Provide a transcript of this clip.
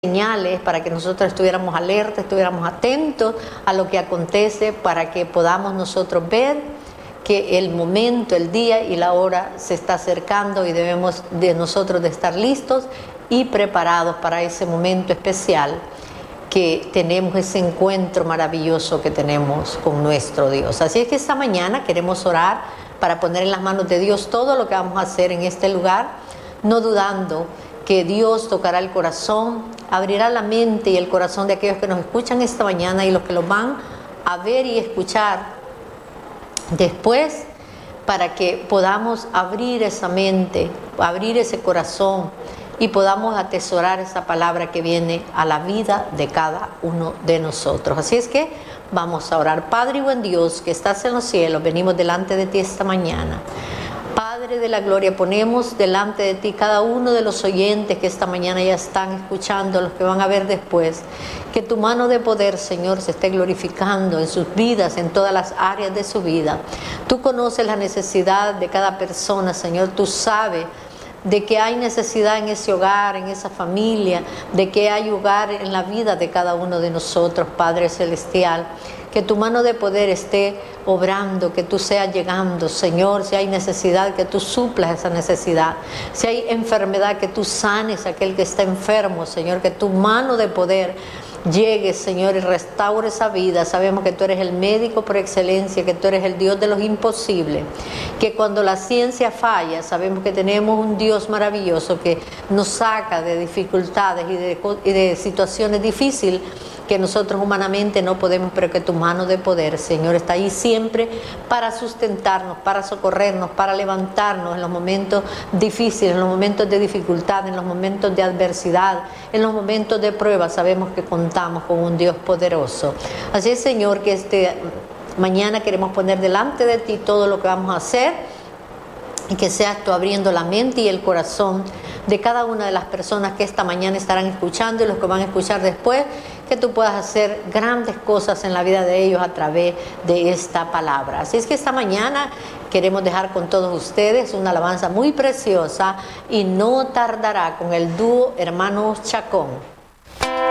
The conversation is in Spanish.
señales para que nosotros estuviéramos alertas, estuviéramos atentos a lo que acontece, para que podamos nosotros ver que el momento, el día y la hora se está acercando y debemos de nosotros de estar listos y preparados para ese momento especial que tenemos, ese encuentro maravilloso que tenemos con nuestro Dios. Así es que esta mañana queremos orar para poner en las manos de Dios todo lo que vamos a hacer en este lugar, no dudando que Dios tocará el corazón, abrirá la mente y el corazón de aquellos que nos escuchan esta mañana y los que los van a ver y escuchar después, para que podamos abrir esa mente, abrir ese corazón y podamos atesorar esa palabra que viene a la vida de cada uno de nosotros. Así es que vamos a orar. Padre y buen Dios que estás en los cielos, venimos delante de ti esta mañana. Padre de la gloria, ponemos delante de ti cada uno de los oyentes que esta mañana ya están escuchando, los que van a ver después. Que tu mano de poder, Señor, se esté glorificando en sus vidas, en todas las áreas de su vida. Tú conoces la necesidad de cada persona, Señor. Tú sabes de que hay necesidad en ese hogar, en esa familia, de que hay lugar en la vida de cada uno de nosotros, Padre Celestial. Que tu mano de poder esté obrando, que tú seas llegando, Señor. Si hay necesidad, que tú suplas esa necesidad. Si hay enfermedad, que tú sanes a aquel que está enfermo, Señor. Que tu mano de poder llegue, Señor, y restaure esa vida. Sabemos que tú eres el médico por excelencia, que tú eres el Dios de los imposibles, que cuando la ciencia falla, sabemos que tenemos un Dios maravilloso que nos saca de dificultades y de situaciones difíciles que nosotros humanamente no podemos, pero que tu mano de poder, Señor, está ahí siempre para sustentarnos, para socorrernos, para levantarnos en los momentos difíciles, en los momentos de dificultad, en los momentos de adversidad, en los momentos de prueba. Sabemos que contamos con un Dios poderoso. Así es, Señor, que mañana queremos poner delante de ti todo lo que vamos a hacer, y que seas tú abriendo la mente y el corazón de cada una de las personas que esta mañana estarán escuchando y los que van a escuchar después, que tú puedas hacer grandes cosas en la vida de ellos a través de esta palabra. Así es que esta mañana queremos dejar con todos ustedes una alabanza muy preciosa, y no tardará, con el dúo Hermanos Chacón.